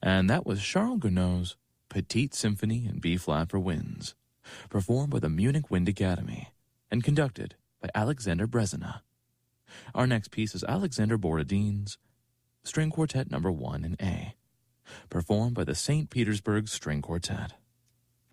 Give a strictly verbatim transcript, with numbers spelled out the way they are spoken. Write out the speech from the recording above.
And that was Charles Gounod's Petite Symphony in B-flat for winds, performed by the Munich Wind Academy and conducted by Alexander Brezina. Our next piece is Alexander Borodin's String Quartet Number one in A, performed by the Saint Petersburg String Quartet.